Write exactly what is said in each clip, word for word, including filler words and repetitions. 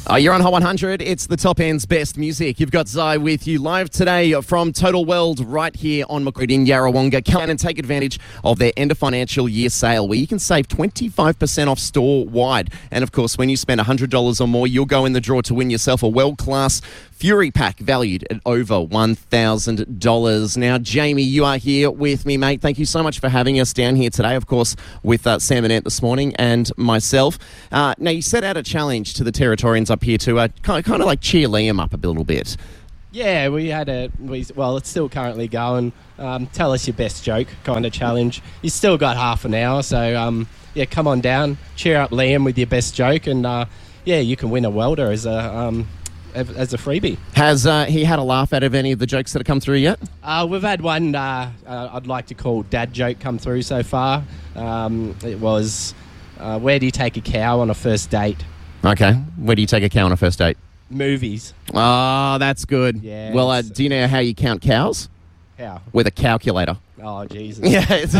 Oh, you're on Hot one hundred. It's the top end's best music. You've got Zai with you live today from Total World right here on Macquarie in Yarrawonga. Come and take advantage of their end of financial year sale where you can save twenty-five percent off store wide. And of course, when you spend one hundred dollars or more, you'll go in the draw to win yourself a world-class Fury Pack valued at over one thousand dollars. Now, Jamie, you are here with me, mate. Thank you so much for having us down here today, of course, with uh, Sam and Ant this morning and myself. Uh, now, you set out a challenge to the Territorians up here to uh, kind, of, kind of like cheer Liam up a little bit. Yeah, we had a, we, well, it's still currently going. Um, tell us your best joke kind of challenge. You still got half an hour, so um, yeah, come on down, cheer up Liam with your best joke, and uh, yeah, you can win a welder as a um, as a freebie. Has uh, he had a laugh out of any of the jokes that have come through yet? Uh, we've had one uh, uh, I'd like to call dad joke come through so far. Um, it was, uh, where do you take a cow on a first date? Okay, where do you take a cow on a first date? Movies. Oh, that's good. Yeah. Well, uh, do you know how you count cows? How? With a calculator. Oh, Jesus. Yeah, it's,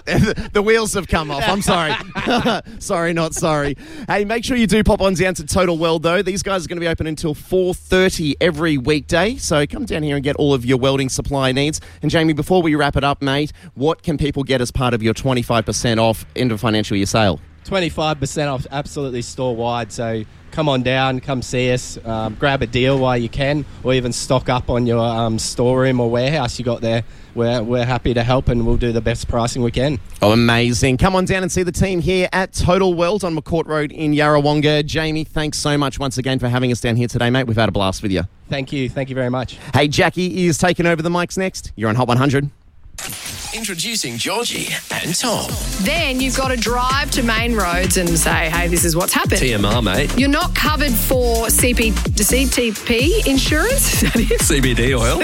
the wheels have come off. I'm sorry. sorry, not sorry. Hey, make sure you do pop on down to Total Weld, though. These guys are going to be open until four thirty every weekday, so come down here and get all of your welding supply needs. And, Jamie, before we wrap it up, mate, what can people get as part of your twenty-five percent off end of financial year sale? twenty-five percent off, absolutely store-wide, so come on down, come see us, um, grab a deal while you can, or even stock up on your um, storeroom or warehouse you got there. We're, we're happy to help, and we'll do the best pricing we can. Oh, amazing. Come on down and see the team here at Total Weld on McCourt Road in Yarrawonga. Jamie, thanks so much once again for having us down here today, mate. We've had a blast with you. Thank you. Thank you very much. Hey, Jackie is taking over the mics next. You're on Hot one hundred. Introducing Georgie and Tom. Then you've got to drive to main roads and say, hey, this is what's happened. T M R, mate. You're not covered for C P, C T P insurance? Is that it? C B D oil.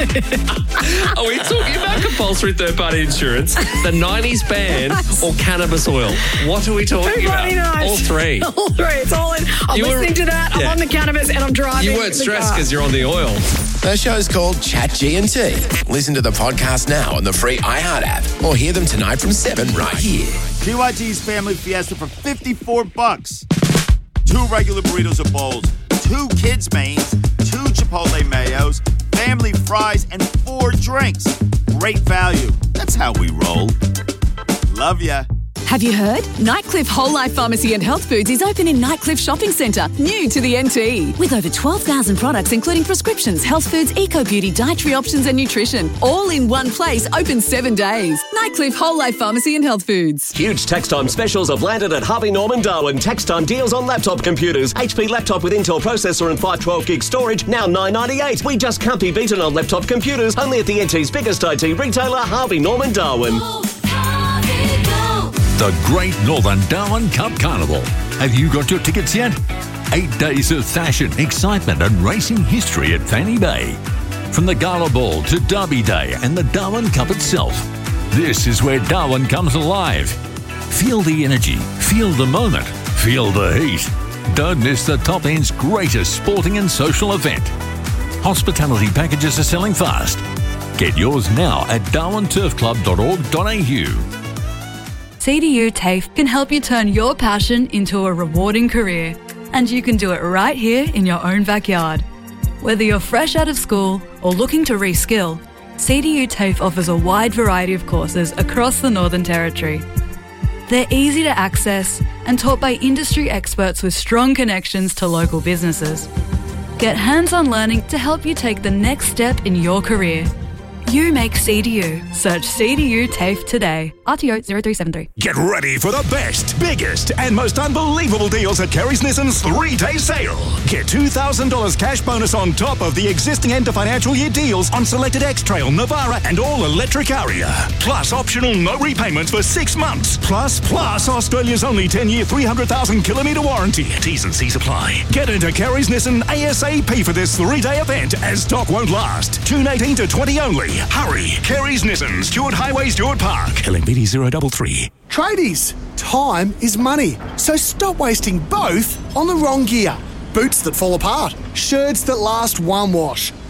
Are we talking about compulsory third-party insurance, the nineties ban, or cannabis oil? What are we talking Everybody about? knows. All three. All three. It's all in. I'm You were- listening to that. yeah. I'm on the cannabis and I'm driving. You weren't the stressed car. because you're on the oil. The show's called Chat G and T. Listen to the podcast now on the free iHeart app, or hear them tonight from seven right here. P Y T's Family Fiesta for fifty-four bucks. Two regular burritos or bowls, two kids' mains, two Chipotle mayos, family fries, and four drinks. Great value. That's how we roll. Love ya. Have you heard? Nightcliff Whole Life Pharmacy and Health Foods is open in Nightcliff Shopping Centre, new to the N T. With over twelve thousand products including prescriptions, health foods, eco-beauty, dietary options and nutrition. All in one place, open seven days. Nightcliff Whole Life Pharmacy and Health Foods. Huge tax time specials have landed at Harvey Norman Darwin. Tax time deals on laptop computers. H P laptop with Intel processor and five twelve gig storage, now nine ninety-eight. We just can't be beaten on laptop computers. Only at the N T's biggest I T retailer, Harvey Norman Darwin. The Great Northern Darwin Cup Carnival. Have you got your tickets yet? Eight days of fashion, excitement and racing history at Fanny Bay. From the Gala Ball to Derby Day and the Darwin Cup itself. This is where Darwin comes alive. Feel the energy, feel the moment, feel the heat. Don't miss the top end's greatest sporting and social event. Hospitality packages are selling fast. Get yours now at darwin turf club dot org dot a u. C D U TAFE can help you turn your passion into a rewarding career, and you can do it right here in your own backyard. Whether you're fresh out of school or looking to reskill, C D U TAFE offers a wide variety of courses across the Northern Territory. They're easy to access and taught by industry experts with strong connections to local businesses. Get hands-on learning to help you take the next step in your career. You make C D U. Search C D U TAFE today. R T O zero three seven three. Get ready for the best, biggest and most unbelievable deals at Kerry's Nissan's three-day sale. Get two thousand dollars cash bonus on top of the existing end of financial year deals on selected X-Trail, Navara and all-electric Aria. Plus optional no repayments for six months. Plus, plus Australia's only ten-year, three hundred thousand kilometre warranty. T's and C's apply. Get into Kerry's Nissan ASAP for this three-day event as stock won't last. June eighteenth to twentieth only. Hurry! Kerry's Nissan, Stewart Highway, Stewart Park. L M B D zero three three. Tradies, time is money, so stop wasting both on the wrong gear. Boots that fall apart, shirts that last one wash,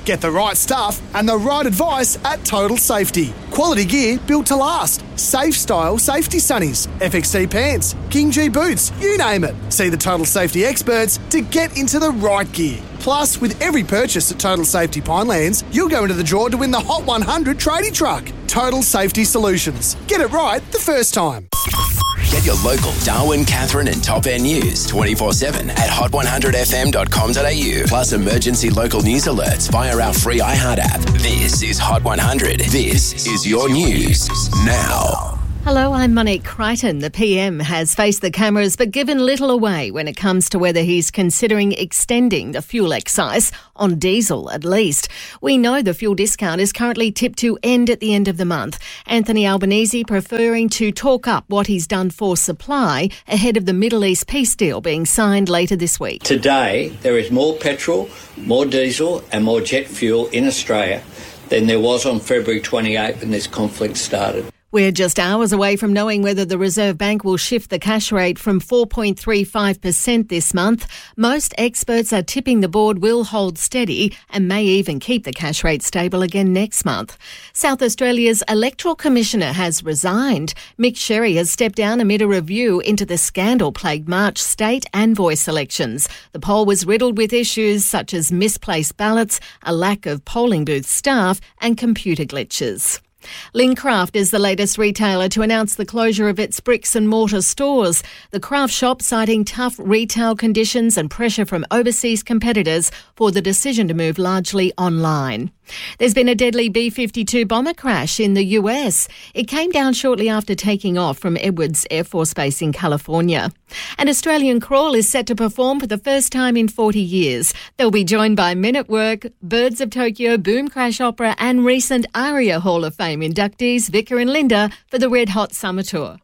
Get the right stuff and the right advice at Total Safety. Quality gear built to last. Safe style safety sunnies, F X C pants, King G boots, you name it. See the Total Safety experts to get into the right gear. Plus, with every purchase at Total Safety Pinelands, you'll go into the draw to win the Hot one hundred tradie truck. Total Safety Solutions. Get it right the first time. Get your local Darwin, Catherine and Top End news twenty-four seven at hot one hundred f m dot com dot a u. Plus emergency local news alerts via our free iHeart app. This is Hot one hundred. This is your news now. Hello, I'm Monique Crichton. The P M has faced the cameras but given little away when it comes to whether he's considering extending the fuel excise on diesel at least. We know the fuel discount is currently tipped to end at the end of the month. Anthony Albanese preferring to talk up what he's done for supply ahead of the Middle East peace deal being signed later this week. Today, there is more petrol, more diesel and more jet fuel in Australia than there was on February twenty-eighth when this conflict started. We're just hours away from knowing whether the Reserve Bank will shift the cash rate from four point three five percent this month. Most experts are tipping the board will hold steady and may even keep the cash rate stable again next month. South Australia's Electoral Commissioner has resigned. Mick Sherry has stepped down amid a review into the scandal-plagued March state and voice elections. The poll was riddled with issues such as misplaced ballots, a lack of polling booth staff and computer glitches. Lincraft is the latest retailer to announce the closure of its bricks and mortar stores. The craft shop citing tough retail conditions and pressure from overseas competitors for the decision to move largely online. There's been a deadly B fifty-two bomber crash in the U S. It came down shortly after taking off from Edwards Air Force Base in California. An Australian crawl is set to perform for the first time in forty years. They'll be joined by Men at Work, Birds of Tokyo, Boom Crash Opera and recent ARIA Hall of Fame inductees Vicar and Linda for the Red Hot Summer Tour.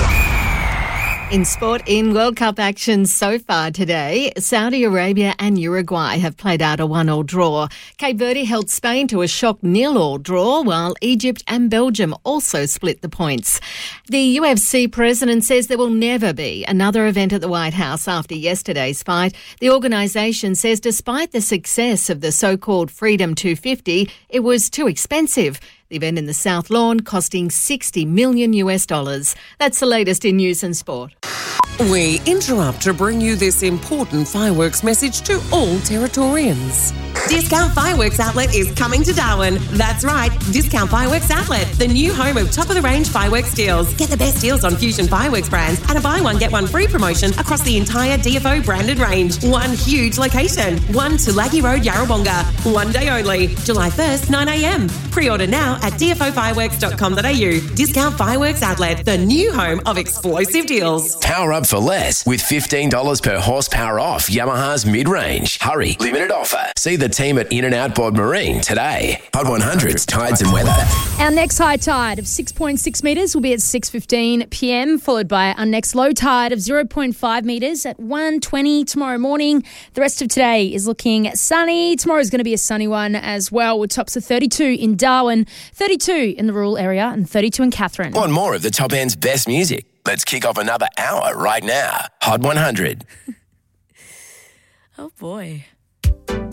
In sport, in World Cup action so far today, Saudi Arabia and Uruguay have played out a one all draw. Cape Verde held Spain to a shock nil all draw, while Egypt and Belgium also split the points. The U F C president says there will never be another event at the White House after yesterday's fight. The organisation says despite the success of the so-called Freedom two fifty, it was too expensive. The event in the South Lawn costing sixty million US dollars. That's the latest in news and sport. We interrupt to bring you this important fireworks message to all Territorians. Discount Fireworks Outlet is coming to Darwin. That's right, Discount Fireworks Outlet, the new home of top-of-the-range fireworks deals. Get the best deals on Fusion Fireworks brands and a buy one, get one free promotion across the entire D F O branded range. One huge location. One Tulagi Road, Yarrawonga. One day only. July first, nine a m. Pre-order now at d f o fireworks dot com dot a u. Discount Fireworks Outlet, the new home of explosive deals. Power up for less with fifteen dollars per horsepower off Yamaha's mid-range. Hurry, limited offer. See the team at In-N-Out Board Marine today. Hot one hundred's Tides and Weather. Our next high tide of six point six metres will be at six fifteen p m, followed by our next low tide of zero point five metres at one twenty tomorrow morning. The rest of today is looking sunny. Tomorrow is going to be a sunny one as well, with tops of thirty-two in Darwin, thirty-two in the rural area and thirty-two in Catherine. Want more of the Top End's best music? Let's kick off another hour right now. Hot one hundred. Oh, boy.